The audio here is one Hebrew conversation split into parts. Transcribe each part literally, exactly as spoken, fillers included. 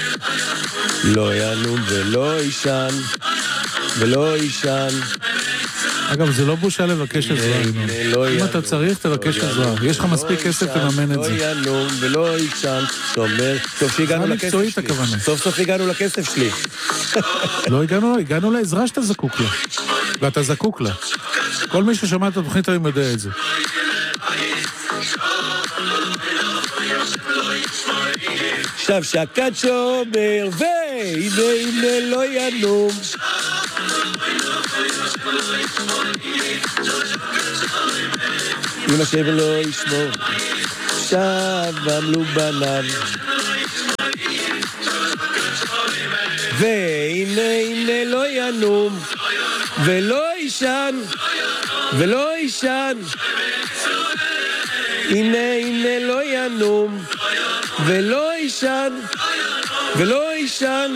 לא ינום ולא ישן, ולא ישן. אגב, זה לא בושה לבקש עזרה. אם אתה צריך, תבקש עזרה. יש לך מספיק כסף לממן את זה. לא ינום ולא ישן. טוב שהגענו לכסף שלי. סוף סוף הגענו לכסף שלי. לא הגענו, הגענו לעזרה שאתה זקוק לה. ואתה זקוק לה. כל מי ששמע את התוכנית היום יודע את זה. עכשיו שקד שומר, והנה הנה לא ינום. אמא שב לא ישמור, שב עמלו בניו. והנה הנה לא ינום, ולא ישן, ולא ישן. הנה הנה לא ינום, ולא ישן, ולא ישן.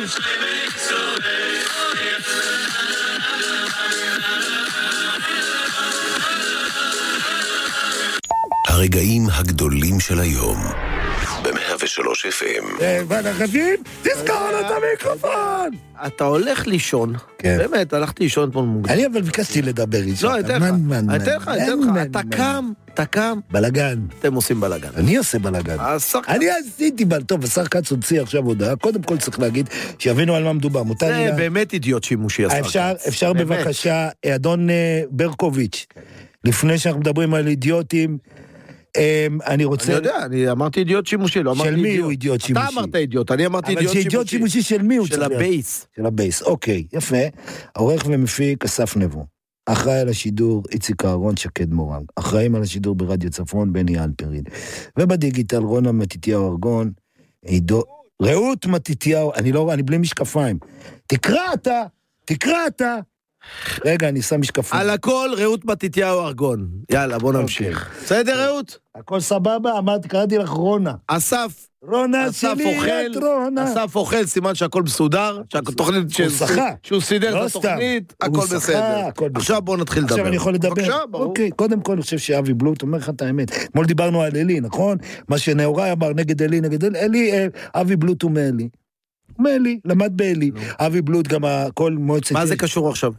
הרגעים הגדולים של היום ב-מאה ושלוש אף אם. ונחשים, תזכור את המיקרופון! אתה הולך לישון, באמת, הלכתי לישון פה מוקדם. אני אבל ביקשתי לדבר איתך. לא, אני אתן לך, אני אתן לך, אני אתן לך, אתה קם, אתה קם. בלגן. אתם עושים בלגן. אני עושה בלגן. אני עשיתי בלגן. טוב, השר כץ הוציא עכשיו הודעה, קודם כל צריך להגיד, שיבינו על מה מדובר. זה באמת אידיוט שימושי השר כץ. אפשר בבקשה, אדון ברקוביץ', לפני שאנחנו מדברים על אידיוטים, אני רוצה... אני יודע, אני אמרתי אידיוט שימושי, לא אמרתי אידיוט. של מי הוא אידיוט שימושי? אתה אמרת אידיוט, אני אמרתי אידיוט שימושי. אבל שאידיוט שימושי של מי הוא צריך? של הבייס. של הבייס, אוקיי, יפה. העורך ומפיק אסף נבו. אחראי על השידור איציק אהרון שקד מורג. אחראים על השידור ברדיו צפון בני אלפרין. ובדיגיטל רונה מתיתיהו ארגון. עידו... רעות מתיתיהו, אני לא... אני בלי משקפיים. תקרא אתה! תקרא אתה! רגע, אני שם משקפים. על הכל, רעות מתיתיהו ארגון. יאללה, בוא נמשיך. בסדר, רעות? הכל סבבה, אמרתי, קראתי לך רונה. אסף. רונה שלי, את רונה. אסף אוכל, סימן שהכל מסודר, שהתוכנית שהוא סידר את התוכנית, הכל בסדר. עכשיו בוא נתחיל לדבר. עכשיו אני יכול לדבר. בבקשה, ברור. אוקיי, קודם כל אני חושב שאבי בלוט אומר לך את האמת. אתמול דיברנו על אלי, נכון? מה שנאורי אמר נגד אלי, נגד אלי, אלי, אבי בלוט הוא מאלי. הוא מאלי, למד באלי. אבי בלוט גם הכל מועצת... מה זה קשור עכשיו?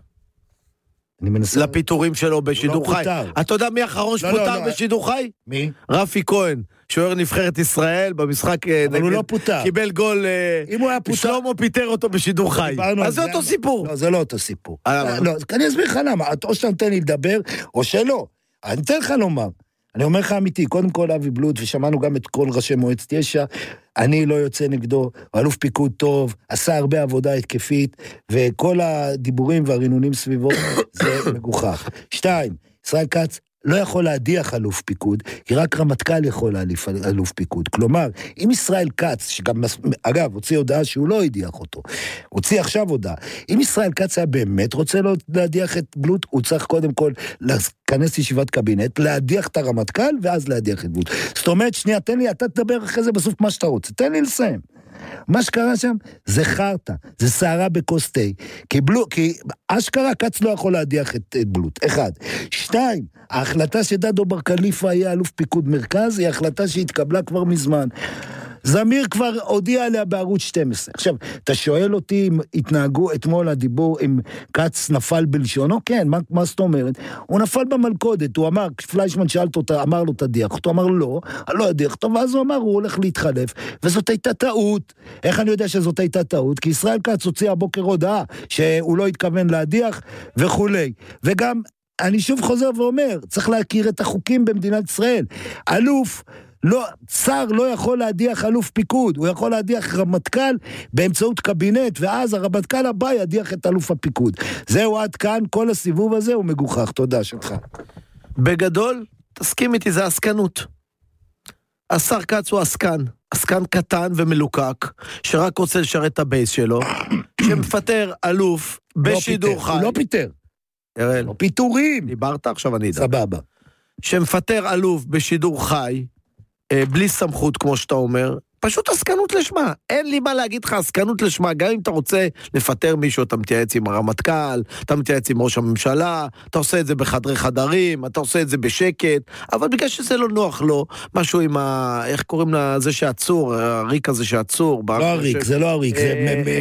לפיתורים שלו בשידור חי. אתה יודע מי האחרון שפוטר בשידור חי? מי? רפי כהן, שוער נבחרת ישראל במשחק נגד... אבל הוא לא פוטר. קיבל גול... אם הוא היה פוטר... שלמה פיטר אותו בשידור חי. אז זה אותו סיפור. לא, זה לא אותו סיפור. לא, אני אסביר לך למה. או שאתה נותן לי לדבר, או שלא. אני אתן לך לומר. אני אומר לך אמיתי, קודם כל אבי בלוט, ושמענו גם את כל ראשי מועצת יש"ע, אני לא יוצא נגדו, אלוף פיקוד טוב, עשה הרבה עבודה התקפית, וכל הדיבורים והרינונים סביבו, זה מגוחך. שתיים, ישראל כץ לא יכול להדיח אלוף פיקוד, כי רק רמטכ"ל יכול להליף אלוף פיקוד. כלומר, אם ישראל כץ, שגם, אגב, הוציא הודעה שהוא לא הדיח אותו, הוציא עכשיו הודעה, אם ישראל כץ היה באמת רוצה להדיח את בלוט, הוא צריך קודם כל להכנס ישיבת קבינט, להדיח את הרמטכ"ל, ואז להדיח את בלוט. זאת אומרת, שנייה, תן לי, אתה תדבר אחרי זה בסוף מה שאתה רוצה, תן לי לסיים. מה שקרה שם זה חרטה, זה שערה בקוסטי, כי, בלו, כי אשכרה קץ לא יכול להדיח את, את בלוט, אחד. שתיים, ההחלטה שדדו בר קליפה היה אלוף פיקוד מרכז, היא החלטה שהתקבלה כבר מזמן. זמיר כבר הודיע עליה בערוץ שתים עשרה. עכשיו, אתה שואל אותי אם התנהגו אתמול הדיבור, אם קץ נפל בלשונו? כן, מה, מה זאת אומרת? הוא נפל במלכודת, הוא אמר, פליישמן שאלת אותה, אמר לו תדיח, הוא אמר לא, לא אדיח, טוב, ואז הוא אמר, הוא הולך להתחלף, וזאת הייתה טעות. איך אני יודע שזאת הייתה טעות? כי ישראל כץ הוציא הבוקר הודעה, שהוא לא התכוון להדיח, וכולי. וגם, אני שוב חוזר ואומר, צריך להכיר את החוקים במדינת ישראל. אלוף, לא, שר לא יכול להדיח אלוף פיקוד, הוא יכול להדיח רמטכ"ל באמצעות קבינט, ואז הרמטכ"ל הבא ידיח את אלוף הפיקוד. זהו עד כאן, כל הסיבוב הזה הוא מגוחך, תודה שלך. בגדול, תסכים איתי, זה עסקנות. השר כץ הוא עסקן, עסקן קטן ומלוקק, שרק רוצה לשרת את הבייס שלו, שמפטר אלוף בשידור חי. הוא לא פיטר. ירל. לא פיטורים. דיברת, עכשיו אני אדע. סבבה. שמפטר אלוף בשידור חי, בלי סמכות, כמו שאתה אומר, פשוט עסקנות לשמה. אין לי מה להגיד לך עסקנות לשמה, גם אם אתה רוצה לפטר מישהו, אתה מתייעץ עם הרמטכ"ל, אתה מתייעץ עם ראש הממשלה, אתה עושה את זה בחדרי חדרים, אתה עושה את זה בשקט, אבל בגלל שזה לא נוח לו, משהו עם ה... איך קוראים לזה שעצור, הריק הזה שעצור. לא הריק, זה לא הריק, זה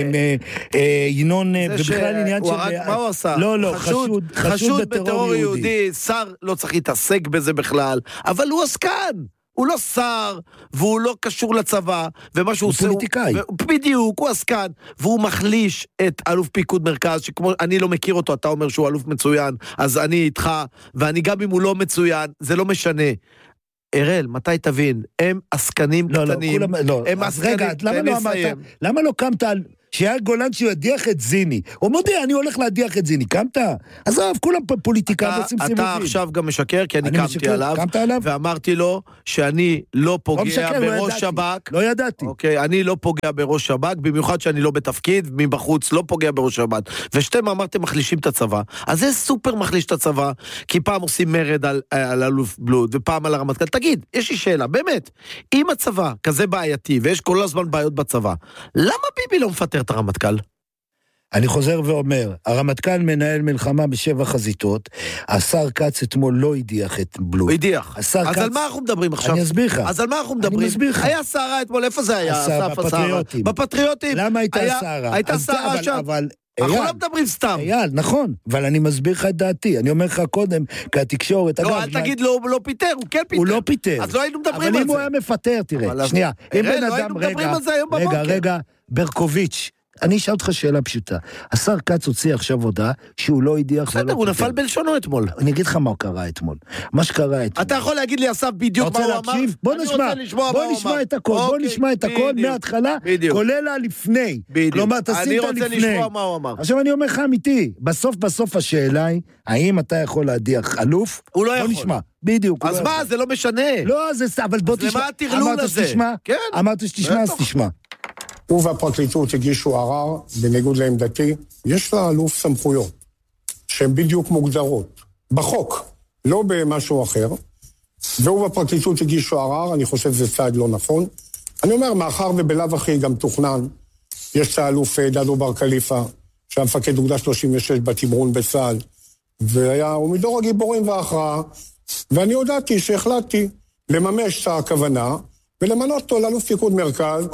ינון, ובכלל עניין של... מה הוא עשה? לא, לא, חשוד בטרור יהודי. שר לא צריך להתעסק בזה בכלל, אבל הוא עסקן. הוא לא שר, והוא לא קשור לצבא, ומה שהוא עושה... הוא פוליטיקאי. בדיוק, הוא עסקן, והוא מחליש את אלוף פיקוד מרכז, שכמו אני לא מכיר אותו, אתה אומר שהוא אלוף מצוין, אז אני איתך, ואני גם אם הוא לא מצוין, זה לא משנה. אראל, מתי תבין? הם עסקנים לא, קטנים. לא, כולם, לא. הם עסקנים, רגע, למה לא אמרת, למה לא קמת על... שהיה גולן שידיח את זיני. הוא מודיע, אני הולך להדיח את זיני. קמת? עזוב, כולם פוליטיקאים עושים סיבובים. אתה עכשיו גם משקר, כי אני קמתי עליו, עליו, ואמרתי לו שאני לא פוגע משקר, בראש לא שב"כ. לא ידעתי. אוקיי, אני לא פוגע בראש שב"כ, במיוחד שאני לא בתפקיד, מבחוץ לא פוגע בראש שב"כ. ושתיהם אמרתם מחלישים את הצבא. אז זה סופר מחליש את הצבא, כי פעם עושים מרד על, על אלוף בלוד, ופעם על הרמטכ"ל. תגיד, יש לי שאלה, באמת, אם הצבא כזה בעייתי, ויש כל הזמן בעיות בצבא, למה ביבי לא מפטר את הרמטכ"ל? אני חוזר ואומר, הרמטכ"ל מנהל מלחמה בשבע חזיתות, השר קץ אתמול לא הדיח את בלוד. הוא הדיח. אז קץ... על מה אנחנו מדברים עכשיו? אני אסביר לך. אז על מה אנחנו מדברים? אני מסביר לך. היה סערה אתמול, איפה זה היה? בפטריוטים. בפטריוטים. למה הייתה היה... סערה? הייתה סערה שם. אבל... אנחנו לא מדברים סתם. אייל, נכון, אבל אני מסביר לך את דעתי, אני אומר לך קודם, כי התקשורת, לא, אל תגיד לא פיטר, הוא כן פיטר. הוא לא פיטר. אז לא היינו מדברים על זה. אבל אם הוא היה מפטר, תראה, שנייה, אם בן אדם, רגע, רגע, רגע, ברקוביץ', אני אשאל אותך שאלה פשוטה. השר קץ הוציא עכשיו הודעה שהוא לא הדיח. בסדר, הוא נפל בלשונו אתמול. אני אגיד לך מה קרה אתמול. מה שקרה אתמול. אתה יכול להגיד לי, אסף, בדיוק מה הוא אמר? בוא נשמע, בוא נשמע את הכל, בוא נשמע את הכל מההתחלה, כולל הלפני. כלומר, תשים את הלפני. אני רוצה לשמוע מה הוא אמר. עכשיו אני אומר לך אמיתי, בסוף בסוף השאלה היא, האם אתה יכול להדיח אלוף? הוא לא יכול. בוא נשמע, בדיוק. אז מה, זה לא משנה. לא, אבל בוא תשמע. אז למה התרלול הזה? אמרת שתשמע, אז תשמע. הוא והפרקליטות הגישו ערר, בניגוד לעמדתי, יש לאלוף סמכויות, שהן בדיוק מוגדרות, בחוק, לא במשהו אחר, והוא והפרקליטות הגישו ערר, אני חושב שזה צעד לא נכון. אני אומר, מאחר ובלאו הכי גם תוכנן, יש את האלוף דדו בר קליפה, שהיה מפקד אוגדה שלושים ושש בתמרון בצה"ל, והיה, הוא מדור הגיבורים וההכרעה, ואני הודעתי שהחלטתי לממש את הכוונה, ולמנות אותו לאלוף פיקוד מרכז,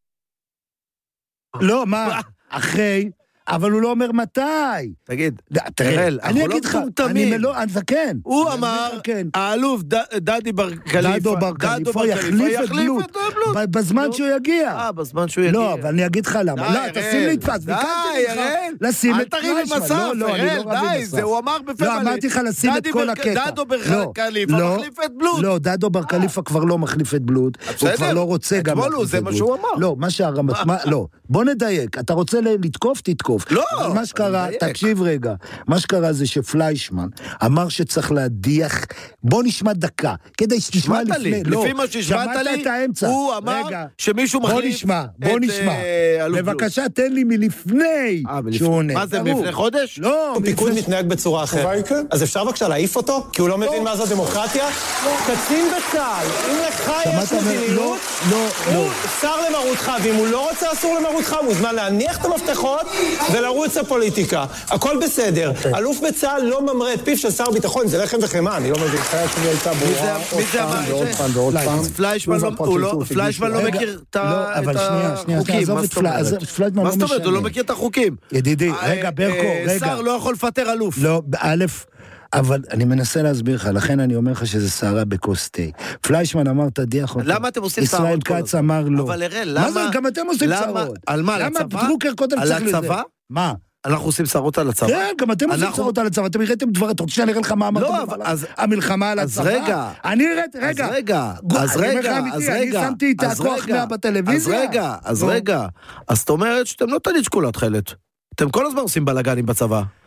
לא, מה? אחרי, אבל הוא לא אומר מתי. תגיד, תראה, אני אגיד לך, אני לא, אני זקן. הוא אמר, האלוף דדי בר קליפה, דדו בר קליפה יחליף את בלוד, בזמן שהוא יגיע. אה, בזמן שהוא יגיע. לא, אבל אני אגיד לך למה. לא, תשים לי תפס, די, אראל, אל תריב עם אסף, אראל, די, זה הוא אמר בפה מלא. לא, אמרתי לך לשים את כל הקטע. דדו בר קליפה מחליף את בלוד. לא, דדו בר קליפה כבר לא מחליף את בלוד. הוא כבר לא רוצה גם להחליף את בלוד. זה מה שהוא אמר. לא, מה שהרמטכ"ל, לא, בוא נדייק. אתה רוצה לתקוף, תתקוף. לא, מה שקרה, תקשיב רגע, מה שקרה זה שפליישמן אמר שצריך להדיח, בוא נשמע דקה, כדי שתשמע לפני, לא, לפי מה שהשמעת לי, הוא אמר שמישהו מחליף, בוא נשמע, בוא נשמע, בבקשה תן לי מלפני, מה זה, מלפני חודש? לא, פיקוד מתנהג בצורה אחרת, אז אפשר בבקשה להעיף אותו, כי הוא לא מבין מה זו דמוקרטיה, קצין בצה"ל, אם לך יש מדיניות, הוא שר למרותך, ואם הוא לא רוצה אסור למרותך, הוא מוזמן להניח את המפתחות ולרוץ הפוליטיקה. הכל בסדר. אלוף בצה"ל לא ממרא את פיו של שר ביטחון, זה לחם וחמאה, אני לא מבין. חיית שלי הייתה ברורה עוד פעם ועוד פעם ועוד פעם. פליישמן לא מכיר את החוקים. מה זאת אומרת? הוא לא מכיר את החוקים. ידידי, רגע, ברקו, רגע. שר לא יכול לפטר אלוף. לא, באלף... אבל אני מנסה להסביר לך, לכן אני אומר לך שזה סערה בקוסט תה. פליישמן אמר, תדיח אותו. למה אתם עושים סערות? ישראל קץ אמר לא. אבל אראל, למה? מה זה? גם אתם עושים סערות. על מה? על הצבא? למה דרוקר קודם צריך לזה? על הצבא? מה? אנחנו עושים סערות על הצבא? כן, גם אתם עושים סערות על הצבא. אתם הראיתם דבר, אתה רוצה שאני אראה לך מה אמרתם? המלחמה על הצבא? אז רגע. אני הראיתי, רגע. אז רגע. אז רגע. אז רגע. אני שמתי את הכוח מה בטלוויזיה. אז רגע. אז רגע. אז זאת אומרת שאתם לא תניץ כולה תחילת. אתם כל הזמן עושים בלגנים בצבא.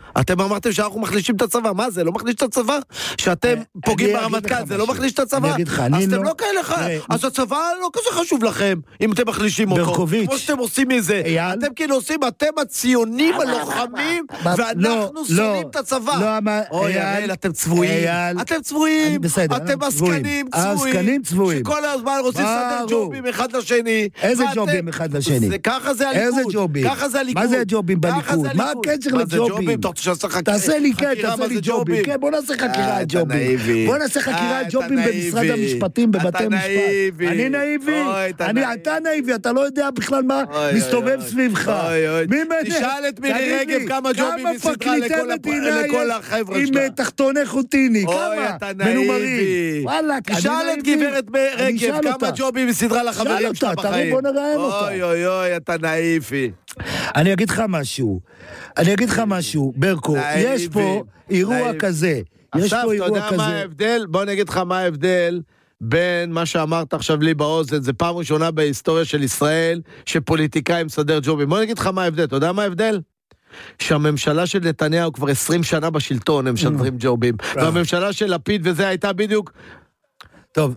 אתם אמרתם שאנחנו מחלישים את הצבא, מה זה? לא מחליש את הצבא? שאתם פוגעים ברמטכ"ל, זה לא מחליש את הצבא? אז אתם לא כאלה, אז הצבא לא כזה חשוב לכם, אם אתם מחלישים אותו. ברקוביץ'. כמו שאתם עושים מזה. אתם כאילו עושים, אתם הציונים הלוחמים, ואנחנו שונאים את הצבא. אוי, אראל, אתם צבועים. אתם צבועים. אתם עסקנים צבועים. צבועים. שכל הזמן רוצים לסדר ג'ובים אחד לשני. איזה ג'ובים אחד לשני? ככה זה הליכוד. איזה ג'ובים? ככה זה הליכוד. מה זה הג'ובים בליכוד? מה הקשר לג'ובים? תעשה לי כן, תעשה לי ג'ובים. כן, בוא נעשה חקירה על ג'ובים. בוא נעשה חקירה על ג'ובים במשרד המשפטים, בבתי משפט. אני נאיבי. אתה נאיבי, אתה לא יודע בכלל מה מסתובב סביבך. תשאל את מירי רגב כמה ג'ובים היא סדרה לכל החבר'ה שלה. עם תחתוני חוטיני, כמה? מנומרים. תשאל את גברת רגב כמה ג'ובים היא סדרה לחברים שלה בחיים. בוא נראיין אותה. אוי אוי אוי, אתה נאיבי. אני אגיד לך משהו, אני אגיד לך משהו, ברקו, יש פה אירוע כזה, יש פה אירוע כזה. עכשיו, אתה יודע מה ההבדל? בוא נגיד לך מה ההבדל בין מה שאמרת עכשיו לי באוזן, זה פעם ראשונה בהיסטוריה של ישראל, שפוליטיקאים מסדר ג'ובים. בוא נגיד לך מה ההבדל, אתה יודע מה ההבדל? שהממשלה של נתניהו כבר עשרים שנה בשלטון, הם משדרים ג'ובים, והממשלה של לפיד וזה הייתה בדיוק... טוב.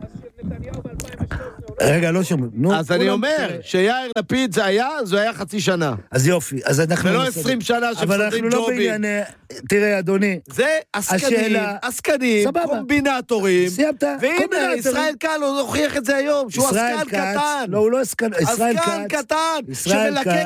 רגע, לא שומעים. אז אני אומר, שיאיר לפיד זה היה, זה היה חצי שנה. אז יופי, אז אנחנו... ולא עשרים שנה שמסדרים ג'ובים. תראה, אדוני. זה עסקנים, עסקנים, קומבינטורים. סיימת, והנה, ישראל קל, הוא הוכיח את זה היום, שהוא עסקן קטן. לא, הוא לא עסקן, ישראל קל. עסקן קטן, שמלקק